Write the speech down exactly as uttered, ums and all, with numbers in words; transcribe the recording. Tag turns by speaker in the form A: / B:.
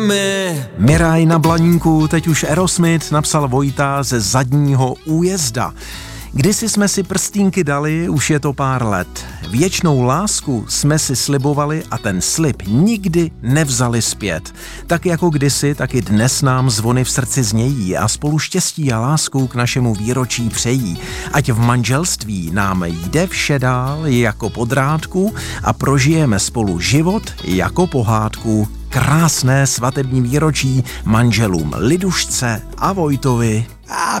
A: My.
B: Miraj na Blaníku, teď už Aerosmith, napsal Vojta ze Zadního újezda. Kdysi jsme si prstínky dali, už je to pár let. Věčnou lásku jsme si slibovali a ten slib nikdy nevzali zpět. Tak jako kdysi, tak i dnes nám zvony v srdci znějí a spolu štěstí a lásku k našemu výročí přejí. Ať v manželství nám jde vše dál jako po drátku a prožijeme spolu život jako pohádku. Krásné svatební výročí manželům Lidušce a Vojtovi.